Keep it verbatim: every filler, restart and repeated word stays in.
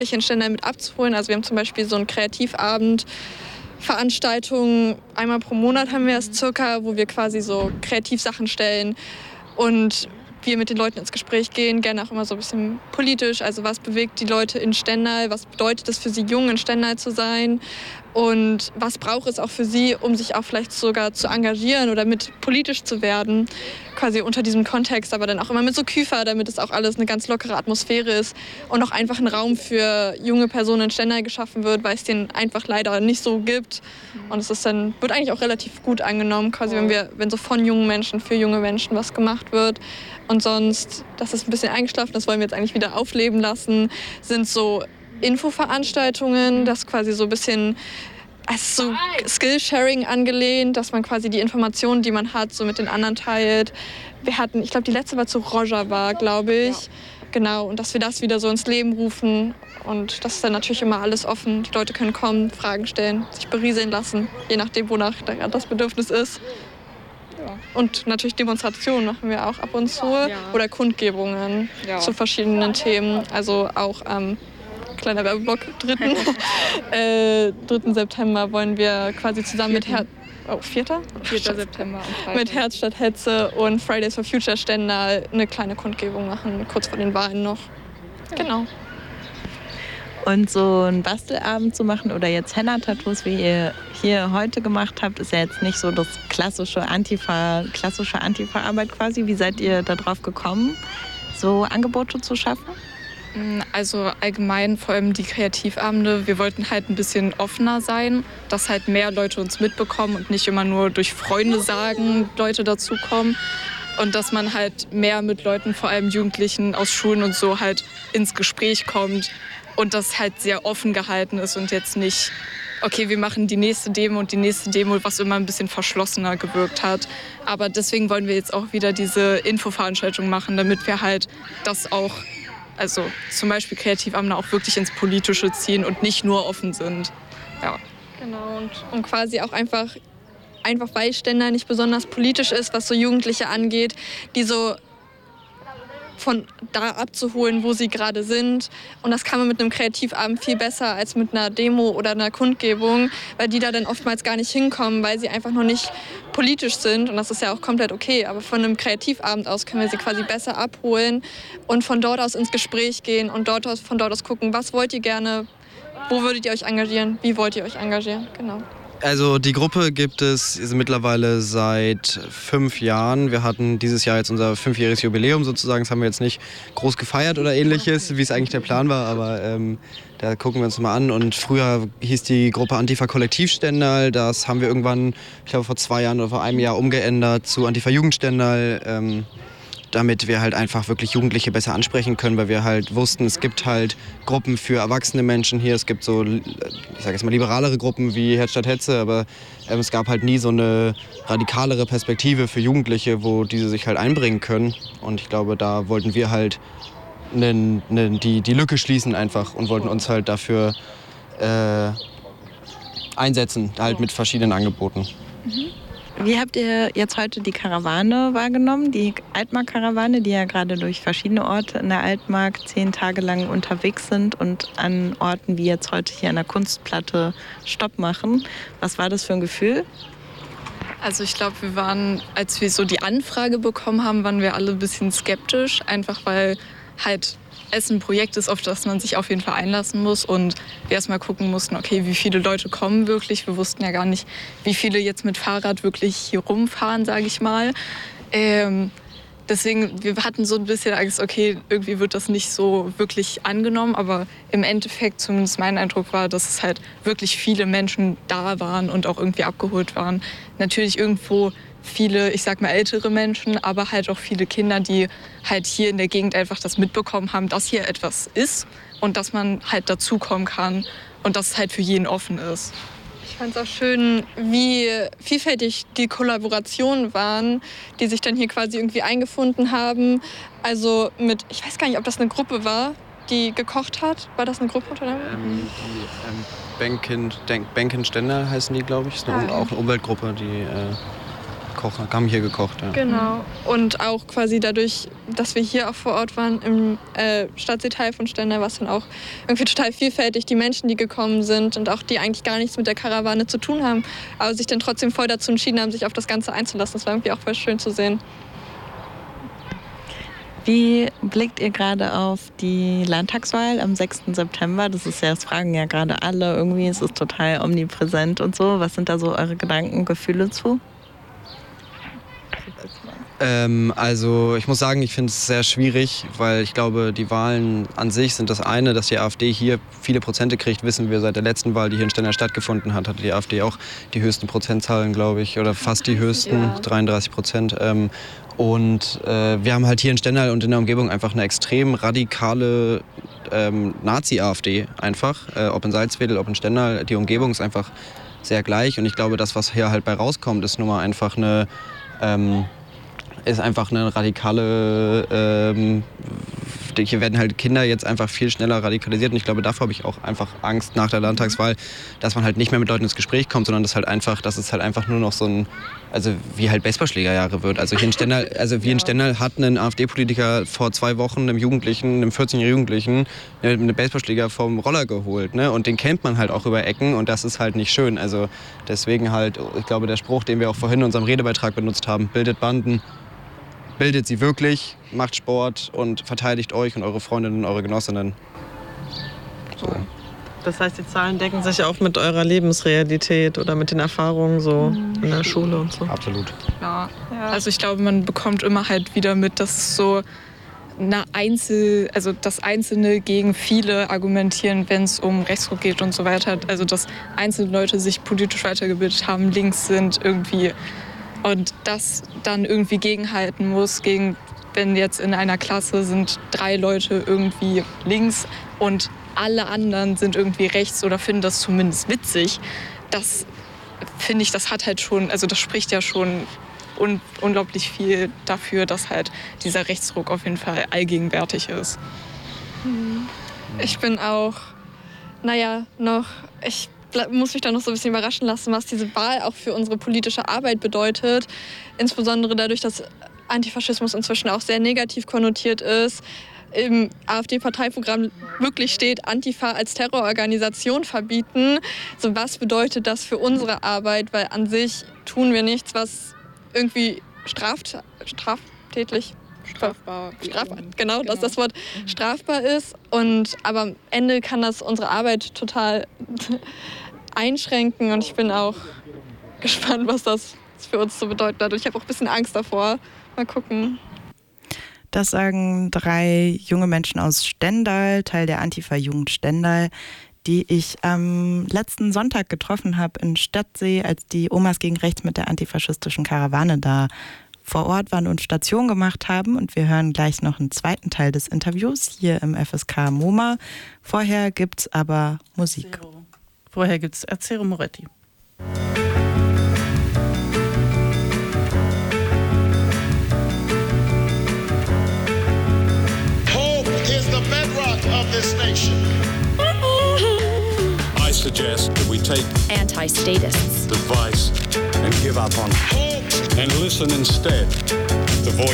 in Stendal mit abzuholen. Also wir haben zum Beispiel so einen Kreativabend, Veranstaltungen, einmal pro Monat haben wir es circa, wo wir quasi so Kreativsachen stellen und wir mit den Leuten ins Gespräch gehen, gerne auch immer so ein bisschen politisch. Also was bewegt die Leute in Stendal, was bedeutet es für sie, jung in Stendal zu sein und was braucht es auch für sie, um sich auch vielleicht sogar zu engagieren oder mit politisch zu werden, quasi unter diesem Kontext, aber dann auch immer mit so Küfer, damit es auch alles eine ganz lockere Atmosphäre ist und auch einfach ein Raum für junge Personen in Stendal geschaffen wird, weil es den einfach leider nicht so gibt. Und es ist dann, wird eigentlich auch relativ gut angenommen, quasi wenn wir, wenn so von jungen Menschen für junge Menschen was gemacht wird. Und sonst, das ist ein bisschen eingeschlafen, das wollen wir jetzt eigentlich wieder aufleben lassen, sind so Infoveranstaltungen, das quasi so ein bisschen als so Skillsharing angelehnt, dass man quasi die Informationen, die man hat, so mit den anderen teilt. Wir hatten, ich glaube, die letzte war zu Rojava, glaube ich. Ja. Genau, und dass wir das wieder so ins Leben rufen. Und das ist dann natürlich immer alles offen. Die Leute können kommen, Fragen stellen, sich berieseln lassen, je nachdem, wonach das Bedürfnis ist. Ja. Und natürlich Demonstrationen machen wir auch ab und zu. Ja. Oder Kundgebungen ja. zu verschiedenen Themen. Also auch am ähm, kleiner Werbeblock, dritten äh, dritten September wollen wir quasi zusammen mit Her oh, vierter vierter September mit Herz statt Hetze und Fridays for Future Stendal eine kleine Kundgebung machen, kurz vor den Wahlen noch. Ja. Genau. Und so einen Bastelabend zu machen oder jetzt Henna-Tattoos, wie ihr hier heute gemacht habt, ist ja jetzt nicht so das klassische Antifa, klassische Antifa-Arbeit quasi. Wie seid ihr da drauf gekommen, so Angebote zu schaffen? Also allgemein, vor allem die Kreativabende, wir wollten halt ein bisschen offener sein, dass halt mehr Leute uns mitbekommen und nicht immer nur durch Freunde sagen, Leute dazukommen. Und dass man halt mehr mit Leuten, vor allem Jugendlichen aus Schulen und so, halt ins Gespräch kommt und das halt sehr offen gehalten ist und jetzt nicht, okay, wir machen die nächste Demo und die nächste Demo, was immer ein bisschen verschlossener gewirkt hat. Aber deswegen wollen wir jetzt auch wieder diese Infoveranstaltung machen, damit wir halt das auch, also zum Beispiel Kreativabende auch wirklich ins Politische ziehen und nicht nur offen sind. Ja. Genau, und, und quasi auch einfach, einfach weil Stendal nicht besonders politisch ist, was so Jugendliche angeht, die so von da abzuholen, wo sie gerade sind. Und das kann man mit einem Kreativabend viel besser als mit einer Demo oder einer Kundgebung, weil die da dann oftmals gar nicht hinkommen, weil sie einfach noch nicht politisch sind. Und das ist ja auch komplett okay. Aber von einem Kreativabend aus können wir sie quasi besser abholen und von dort aus ins Gespräch gehen und dort aus, von dort aus gucken, was wollt ihr gerne, wo würdet ihr euch engagieren, wie wollt ihr euch engagieren. Genau. Also die Gruppe gibt es mittlerweile seit fünf Jahren. Wir hatten dieses Jahr jetzt unser fünfjähriges Jubiläum sozusagen. Das haben wir jetzt nicht groß gefeiert oder ähnliches, wie es eigentlich der Plan war. Aber ähm, da gucken wir uns mal an. Und früher hieß die Gruppe Antifa Kollektiv Stendal. Das haben wir irgendwann, ich glaube vor zwei Jahren oder vor einem Jahr umgeändert zu Antifa Jugend Stendal. Ähm, damit wir halt einfach wirklich Jugendliche besser ansprechen können, weil wir halt wussten, es gibt halt Gruppen für erwachsene Menschen hier, es gibt so, ich sage jetzt mal liberalere Gruppen wie Herz statt Hetze, aber ähm, es gab halt nie so eine radikalere Perspektive für Jugendliche, wo diese sich halt einbringen können. Und ich glaube, da wollten wir halt ne, ne, die, die Lücke schließen einfach und wollten uns halt dafür äh, einsetzen, halt mit verschiedenen Angeboten. Mhm. Wie habt ihr jetzt heute die Karawane wahrgenommen, die Altmark-Karawane, die ja gerade durch verschiedene Orte in der Altmark zehn Tage lang unterwegs sind und an Orten wie jetzt heute hier an der Kunstplatte Stopp machen? Was war das für ein Gefühl? Also ich glaube, wir waren, als wir so die Anfrage bekommen haben, waren wir alle ein bisschen skeptisch, einfach weil halt es ein Projekt ist, auf das man sich auf jeden Fall einlassen muss und wir erstmal gucken mussten, okay, wie viele Leute kommen wirklich. Wir wussten ja gar nicht, wie viele jetzt mit Fahrrad wirklich hier rumfahren, sage ich mal. Ähm, deswegen, wir hatten so ein bisschen Angst, okay, irgendwie wird das nicht so wirklich angenommen, aber im Endeffekt, zumindest mein Eindruck war, dass es halt wirklich viele Menschen da waren und auch irgendwie abgeholt waren. Natürlich irgendwo viele, ich sag mal, ältere Menschen, aber halt auch viele Kinder, die halt hier in der Gegend einfach das mitbekommen haben, dass hier etwas ist und dass man halt dazukommen kann und dass es halt für jeden offen ist. Ich fand es auch schön, wie vielfältig die Kollaborationen waren, die sich dann hier quasi irgendwie eingefunden haben. Also mit, ich weiß gar nicht, ob das eine Gruppe war, die gekocht hat. War das eine Gruppe oder? Ähm, die, ähm, Benken, Benken Stendal heißen die, glaube ich. Das ist eine, ah, okay. Auch eine Umweltgruppe, die äh, kochen, haben hier gekocht. Ja. Genau. Und auch quasi dadurch, dass wir hier auch vor Ort waren, im äh, Stadtteil von Stendal, war es dann auch irgendwie total vielfältig. Die Menschen, die gekommen sind und auch die eigentlich gar nichts mit der Karawane zu tun haben, aber sich dann trotzdem voll dazu entschieden haben, sich auf das Ganze einzulassen. Das war irgendwie auch voll schön zu sehen. Wie blickt ihr gerade auf die Landtagswahl am sechsten September? Das ist ja, das fragen ja gerade alle irgendwie, es ist total omnipräsent und so. Was sind da so eure Gedanken, Gefühle zu? Ähm, also ich muss sagen, ich finde es sehr schwierig, weil ich glaube, die Wahlen an sich sind das eine, dass die AfD hier viele Prozente kriegt, wissen wir seit der letzten Wahl, die hier in Stendal stattgefunden hat, hatte die AfD auch die höchsten Prozentzahlen, glaube ich, oder fast die höchsten, ja. dreiunddreißig Prozent. Ähm, und äh, wir haben halt hier in Stendal und in der Umgebung einfach eine extrem radikale ähm, Nazi-AfD einfach, äh, ob in Salzwedel, ob in Stendal, die Umgebung ist einfach sehr gleich und ich glaube, das, was hier halt bei rauskommt, ist nun mal einfach eine ähm, ist einfach eine radikale, ähm, hier werden halt Kinder jetzt einfach viel schneller radikalisiert und ich glaube, davor habe ich auch einfach Angst nach der Landtagswahl, dass man halt nicht mehr mit Leuten ins Gespräch kommt, sondern dass halt einfach, dass es halt einfach nur noch so ein, also wie halt Baseballschlägerjahre wird. Also hier in Stendal, also wir in Stendal hatten einen AfD-Politiker vor zwei Wochen, einem Jugendlichen, einem vierzehnjährigen Jugendlichen, einen Baseballschläger vom Roller geholt, ne? Und den kennt man halt auch über Ecken und das ist halt nicht schön. Also deswegen halt, ich glaube, der Spruch, den wir auch vorhin in unserem Redebeitrag benutzt haben, bildet Banden, bildet sie wirklich, macht Sport und verteidigt euch und eure Freundinnen und eure Genossinnen. So. Das heißt, die Zahlen decken sich auch mit eurer Lebensrealität oder mit den Erfahrungen so mhm. in der Schule und so. Absolut. Ja. ja, also ich glaube, man bekommt immer halt wieder mit, dass so eine Einzel, also das Einzelne gegen viele argumentieren, wenn es um Rechtsruck geht und so weiter. Also dass einzelne Leute sich politisch weitergebildet haben, links sind irgendwie. Und das dann irgendwie gegenhalten muss, gegen, wenn jetzt in einer Klasse sind drei Leute irgendwie links und alle anderen sind irgendwie rechts oder finden das zumindest witzig. Das finde ich, das hat halt schon, also das spricht ja schon un- unglaublich viel dafür, dass halt dieser Rechtsruck auf jeden Fall allgegenwärtig ist. Ich bin auch, naja, noch, ich muss mich da noch so ein bisschen überraschen lassen, was diese Wahl auch für unsere politische Arbeit bedeutet. Insbesondere dadurch, dass Antifaschismus inzwischen auch sehr negativ konnotiert ist. Im AfD-Parteiprogramm wirklich steht, Antifa als Terrororganisation verbieten. So, was bedeutet das für unsere Arbeit? Weil an sich tun wir nichts, was irgendwie straft, straftätlich Strafbar. Strafbar. Genau, genau, das ist das Wort, strafbar ist. Und, aber am Ende kann das unsere Arbeit total einschränken. Und ich bin auch gespannt, was das für uns so bedeutet hat. Und ich habe auch ein bisschen Angst davor. Mal gucken. Das sagen drei junge Menschen aus Stendal, Teil der Antifa-Jugend Stendal, die ich am letzten Sonntag getroffen habe in Stadtsee, als die Omas gegen Rechts mit der antifaschistischen Karawane da vor Ort waren und Station gemacht haben. Und wir hören gleich noch einen zweiten Teil des Interviews hier im F S K MoMA. Vorher gibt's aber Musik. Vorher gibt's Erzählung Moretti. Hope is the bedrock of this nation. I suggest that we take anti-statists advice and give up on hope and listen instead. The voice